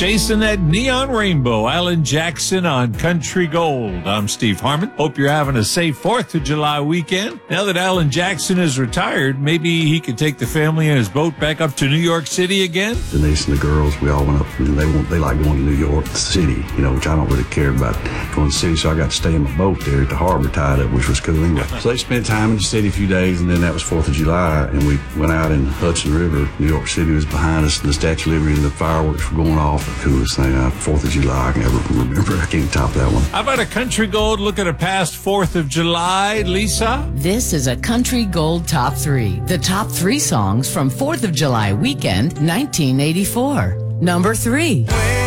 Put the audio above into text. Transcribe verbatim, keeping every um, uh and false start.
Chasing that neon rainbow, Alan Jackson on Country Gold. I'm Steve Harmon. Hope you're having a safe fourth of July weekend. Now that Alan Jackson is retired, maybe he could take the family and his boat back up to New York City again? Denise and the girls, we all went up, and they want, they like going to New York City, you know, which I don't really care about going to the city, so I got to stay in my boat there at the harbor tied up, which was cool anyway. So they spent time in the city a few days, and then that was fourth of July, and we went out in Hudson River. New York City was behind us, and the Statue of Liberty and the fireworks were going off. The coolest thing, uh, fourth of July, I can ever remember. I can't top that one. How about a Country Gold look at a past fourth of July, Lisa? This is a Country Gold Top three. The top three songs from fourth of July weekend, nineteen eighty-four. Number three.